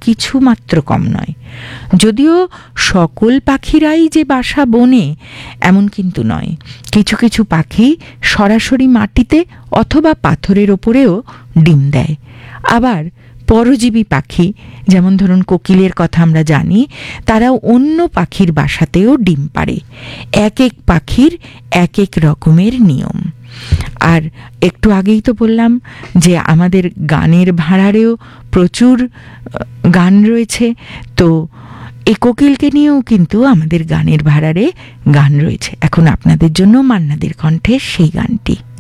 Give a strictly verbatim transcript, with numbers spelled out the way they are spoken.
কিছু মাত্র কম নয়। যদিও সকল পাখিরাই যে বাসা বনে এমন কিন্তু নয়। কিছু কিছু পাখি সরাসরি মাটিতে অথবা পাথরের ওপরেও ডিম দেয়। আবার পরজীবী পাখি, যেমন ধরুন কোকিলের কথা আমরা জানি, তারাও অন্য পাখির বাসাতেও ডিম পাড়ে। এক এক পাখির এক এক রকমের নিয়ম। আর একটু আগেই তো বললাম যে আমাদের গানের ভাঁড়ারেও প্রচুর গান রয়েছে। তো এই কোকিলকে নিয়েও কিন্তু আমাদের গানের ভাঁড়ারে গান রয়েছে। এখন আপনাদের জন্য মান্নাদের কণ্ঠে সেই গানটি।